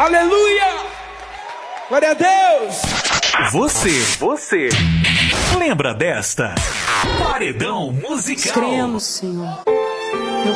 Aleluia! Glória a Deus! Você lembra desta? Paredão musical. Cremos, Senhor.